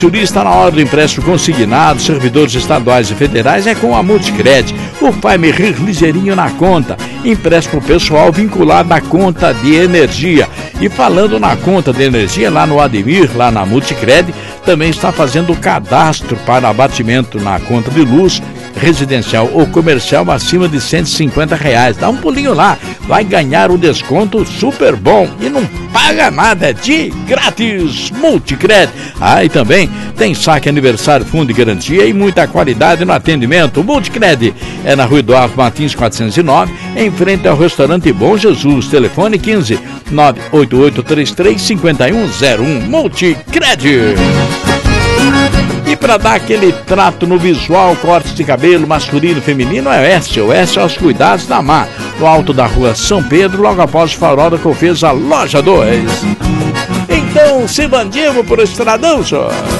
Está na hora do empréstimo consignado, servidores estaduais e federais é com a Multicred. O pai me rir ligeirinho na conta. Empréstimo pessoal vinculado à conta de energia. E falando na conta de energia, lá no Ademir, lá na Multicred, também está fazendo o cadastro para abatimento na conta de luz, residencial ou comercial acima de R$150. Dá um pulinho lá, vai ganhar um desconto super bom e não paga nada, é de grátis. Multicred. E também tem saque aniversário, fundo de garantia e muita qualidade no atendimento. Multicred é na Rua Eduardo Martins 409, em frente ao restaurante Bom Jesus. Telefone 15 98833 5101. Multicred. E para dar aquele trato no visual, cortes de cabelo masculino e feminino, é o S aos cuidados da Mar, no alto da Rua São Pedro, logo após o farol da Cofesa Loja 2. Então, se bandido por estradão, senhor.